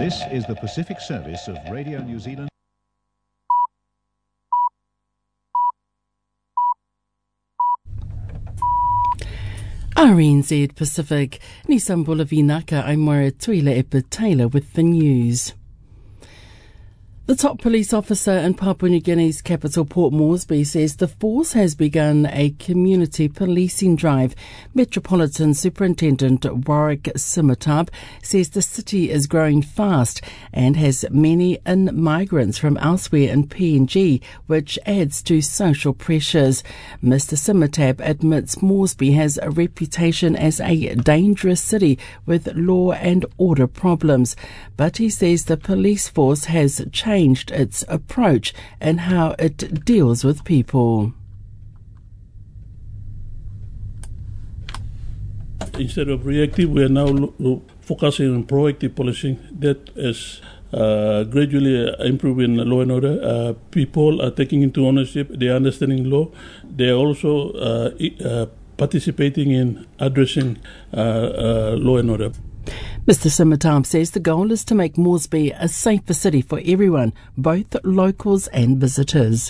This is the Pacific Service of Radio New Zealand. RNZ Pacific, Nisambula Vinaka, I'm Moira Tuila Eppa Taylor with the news. The top police officer in Papua New Guinea's capital Port Moresby says the force has begun a community policing drive. Metropolitan Superintendent Warwick Simitab says the city is growing fast and has many migrants from elsewhere in PNG, which adds to social pressures. Mr Simitab admits Moresby has a reputation as a dangerous city with law and order problems, but he says the police force has changed its approach and how it deals with people. Instead of reactive, we are now focusing on proactive policing. That is gradually improving law and order. People are taking into ownership, they are understanding law. They are also participating in addressing law and order. Mr Simitab says the goal is to make Moresby a safer city for everyone, both locals and visitors.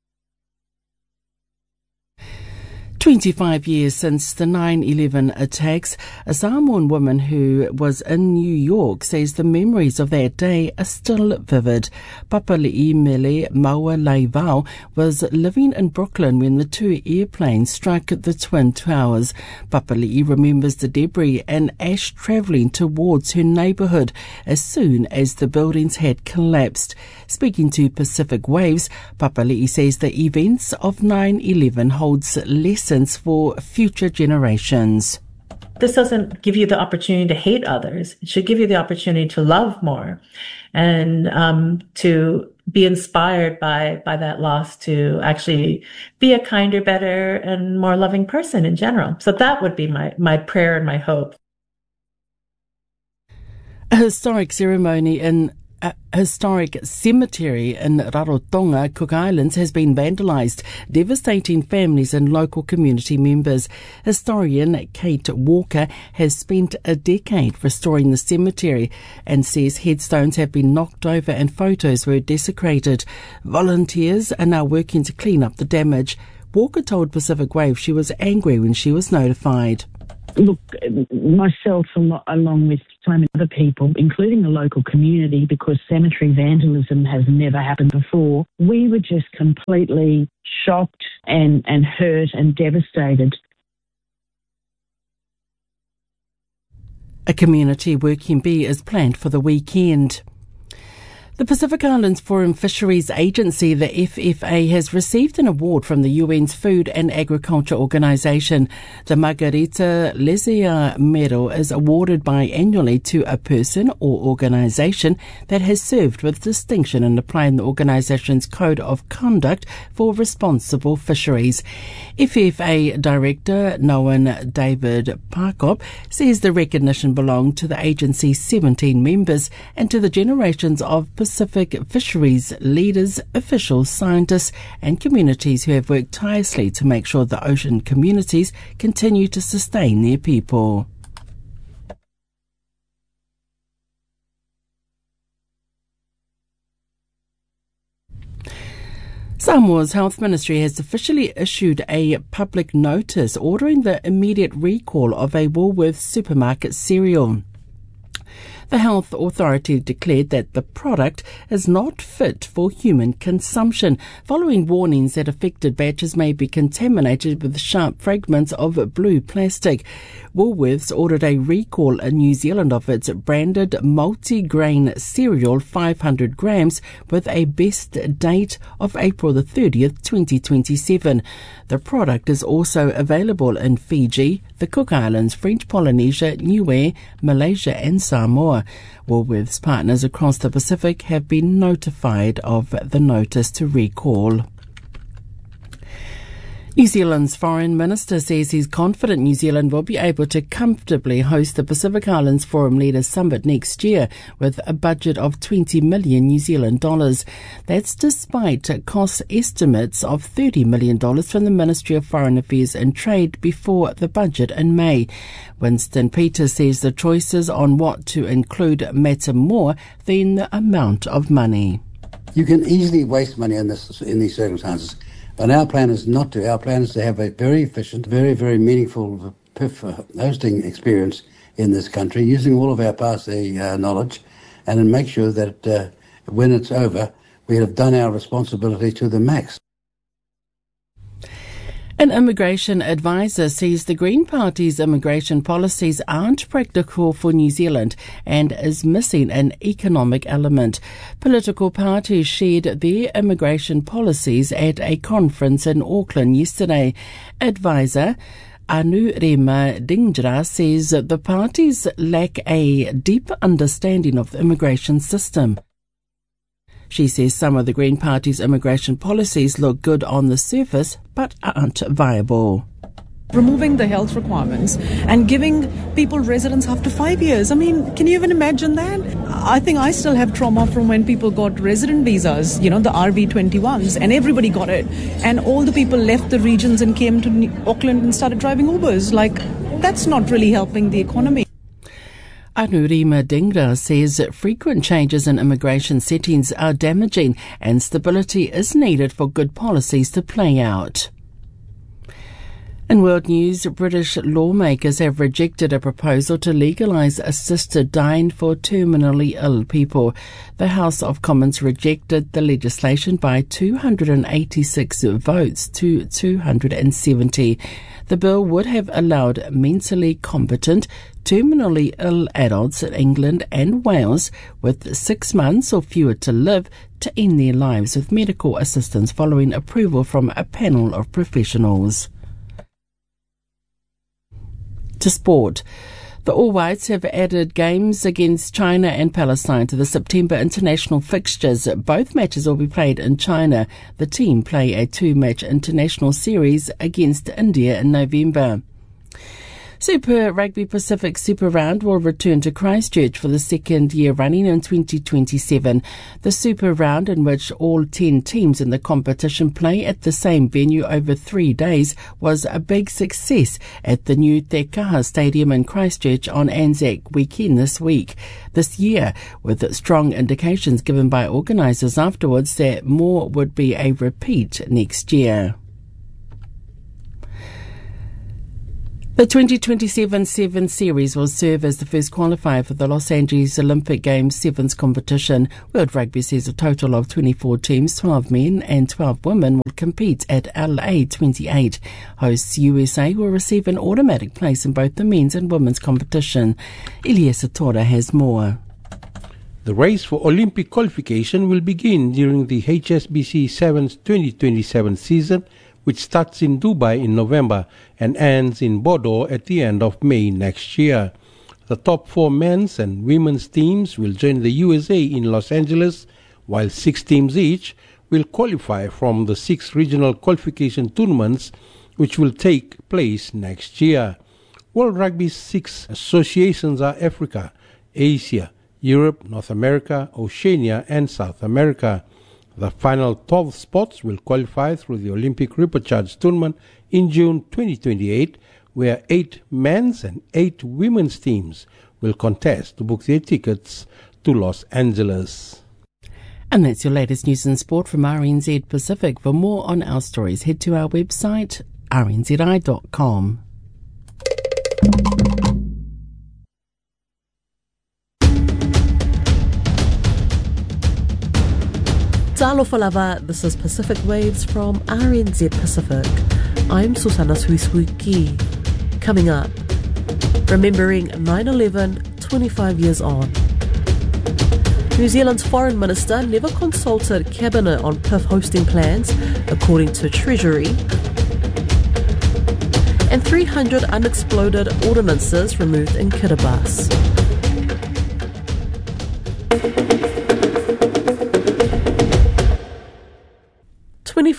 25 years since the 9/11 attacks, a Samoan woman who was in New York says the memories of that day are still vivid. Papali'i Mele Maua Laivao was living in Brooklyn when the two airplanes struck the Twin Towers. Papali'i remembers the debris and ash travelling towards her neighbourhood as soon as the buildings had collapsed. Speaking to Pacific Waves, Papali'i says the events of 9/11 holds lessons for future generations. This doesn't give you the opportunity to hate others. It should give you the opportunity to love more and to be inspired by that loss to actually be a kinder, better, and more loving person in general. So that would be my prayer and my hope. A historic cemetery in Rarotonga, Cook Islands, has been vandalised, devastating families and local community members. Historian Kate Walker has spent a decade restoring the cemetery and says headstones have been knocked over and photos were desecrated. Volunteers are now working to clean up the damage. Walker told Pacific Wave she was angry when she was notified. Look, myself along with so many other people, including the local community, because cemetery vandalism has never happened before, we were just completely shocked and hurt and devastated. A community working bee is planned for the weekend. The Pacific Islands Forum Fisheries Agency, the FFA, has received an award from the UN's Food and Agriculture Organization. The Margarita Lesia Medal is awarded biannually to a person or organization that has served with distinction in applying the organization's code of conduct for responsible fisheries. FFA Director Noan David Parkop says the recognition belonged to the agency's 17 members and to the generations of Pacific fisheries leaders, officials, scientists and communities who have worked tirelessly to make sure the ocean communities continue to sustain their people. Samoa's Health Ministry has officially issued a public notice ordering the immediate recall of a Woolworths supermarket cereal. The health authority declared that the product is not fit for human consumption, following warnings that affected batches may be contaminated with sharp fragments of blue plastic. Woolworths ordered a recall in New Zealand of its branded multi-grain cereal 500 grams with a best date of April the 30th, 2027. The product is also available in Fiji, the Cook Islands, French Polynesia, Niue, Malaysia and Samoa. Woolworths partners across the Pacific have been notified of the notice to recall. New Zealand's Foreign Minister says he's confident New Zealand will be able to comfortably host the Pacific Islands Forum Leaders Summit next year with a budget of 20 million New Zealand dollars. That's despite cost estimates of $30 million from the Ministry of Foreign Affairs and Trade before the budget in May. Winston Peters says the choices on what to include matter more than the amount of money. You can easily waste money in these circumstances. And our plan is not to. Our plan is to have a very efficient, very, very meaningful PIF hosting experience in this country, using all of our past knowledge, and then make sure that when it's over, we have done our responsibility to the max. An immigration advisor says the Green Party's immigration policies aren't practical for New Zealand and is missing an economic element. Political parties shared their immigration policies at a conference in Auckland yesterday. Advisor Anurema Dingra says the parties lack a deep understanding of the immigration system. She says some of the Green Party's immigration policies look good on the surface but aren't viable. Removing the health requirements and giving people residence after 5 years. I mean, can you even imagine that? I think I still have trauma from when people got resident visas, the RV21s, and everybody got it. And all the people left the regions and came to Auckland and started driving Ubers. That's not really helping the economy. Anurema Dingra says that frequent changes in immigration settings are damaging and stability is needed for good policies to play out. In world news, British lawmakers have rejected a proposal to legalise assisted dying for terminally ill people. The House of Commons rejected the legislation by 286 votes to 270. The bill would have allowed mentally competent, terminally ill adults in England and Wales with 6 months or fewer to live to end their lives with medical assistance following approval from a panel of professionals. To sport. The All Whites have added games against China and Palestine to the September international fixtures. Both matches will be played in China. The team play a 2-match international series against India in November. Super Rugby Pacific Super Round will return to Christchurch for the second year running in 2027. The Super Round, in which all 10 teams in the competition play at the same venue over 3 days, was a big success at the new Te Kaha Stadium in Christchurch on Anzac weekend this year, with strong indications given by organisers afterwards that more would be a repeat next year. The 2027 Sevens Series will serve as the first qualifier for the Los Angeles Olympic Games Sevens competition. World Rugby says a total of 24 teams, 12 men and 12 women, will compete at LA 28. Hosts USA will receive an automatic place in both the men's and women's competition. Elias Atora has more. The race for Olympic qualification will begin during the HSBC Sevens 2027 season, which starts in Dubai in November and ends in Bordeaux at the end of May next year. The top 4 men's and women's teams will join the USA in Los Angeles, while 6 teams each will qualify from the 6 regional qualification tournaments which will take place next year. World Rugby's 6 associations are Africa, Asia, Europe, North America, Oceania and South America. The final 12 spots will qualify through the Olympic Repechage tournament in June 2028, where 8 men's and 8 women's teams will contest to book their tickets to Los Angeles. And that's your latest news and sport from RNZ Pacific. For more on our stories, head to our website, rnzi.com. Talofa lava, this is Pacific Waves from RNZ Pacific. I'm Susana Suisuiki. Coming up, remembering 9/11 25 years on. New Zealand's foreign minister never consulted cabinet on PIF hosting plans, according to Treasury. And 300 unexploded ordnances removed in Kiribati.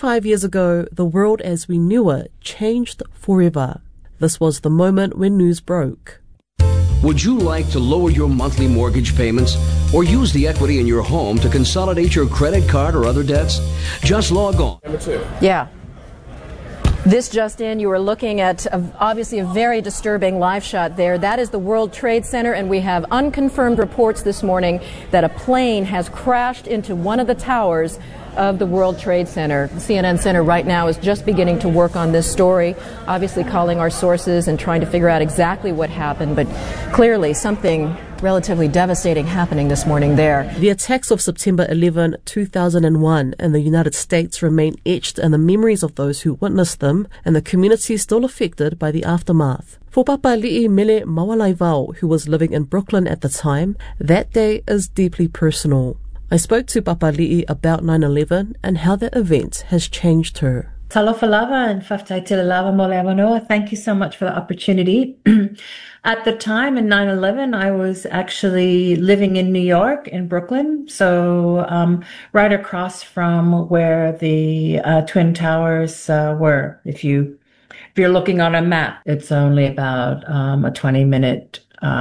25 years ago, the world as we knew it changed forever. This was the moment when news broke. Would you like to lower your monthly mortgage payments or use the equity in your home to consolidate your credit card or other debts? Just log on. Yeah. This just in, you are looking at obviously a very disturbing live shot there. That is the World Trade Center, and we have unconfirmed reports this morning that a plane has crashed into one of the towers of the World Trade Center. The CNN Center right now is just beginning to work on this story, obviously calling our sources and trying to figure out exactly what happened, but clearly something relatively devastating happening this morning there. The attacks of September 11, 2001 in the United States remain etched in the memories of those who witnessed them and the communities still affected by the aftermath. For Papa Li'i Mele Mawalaivao, who was living in Brooklyn at the time, that day is deeply personal. I spoke to Papa Li'i about 9/11 and how that event has changed her. Talofa lava and whaftaitila lava mole awanoa. Thank you so much for the opportunity. At the time in 9/11, I was actually living in New York, in Brooklyn, so right across from where the Twin Towers were. If you're looking on a map, it's only about a 20-minute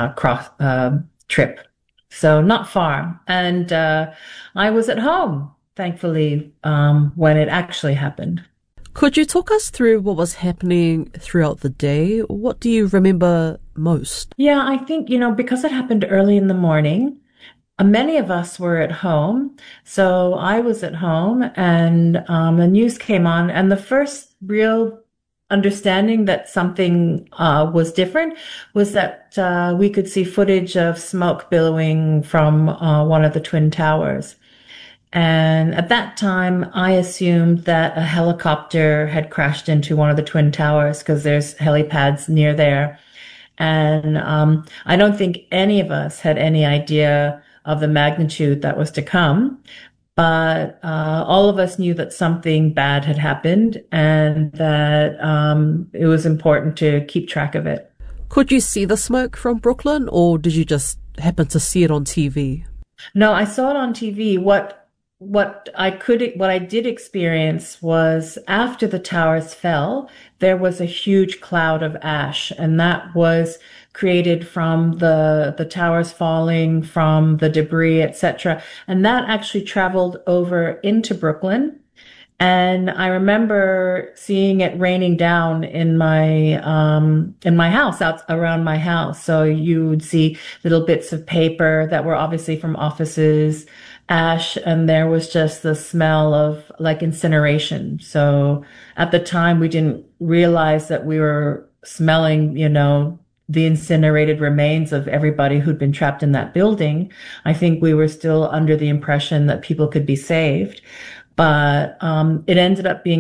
trip. So not far. And I was at home, thankfully, when it actually happened. Could you talk us through what was happening throughout the day? What do you remember most? Yeah, I think, because it happened early in the morning, many of us were at home. So I was at home and the news came on, and the first real understanding that something was different was that we could see footage of smoke billowing from one of the Twin Towers. And at that time, I assumed that a helicopter had crashed into one of the Twin Towers because there's helipads near there. And I don't think any of us had any idea of the magnitude that was to come. But all of us knew that something bad had happened and that it was important to keep track of it. Could you see the smoke from Brooklyn, or did you just happen to see it on TV? No, I saw it on TV. What I did experience was after the towers fell, there was a huge cloud of ash, and that was created from the towers falling, from the debris, etc. And that actually traveled over into Brooklyn. And I remember seeing it raining down in my house, out around my house. So you would see little bits of paper that were obviously from offices, ash, and there was just the smell of like incineration. So at the time we didn't realize that we were smelling, the incinerated remains of everybody who'd been trapped in that building. I think we were still under the impression that people could be saved. But it ended up being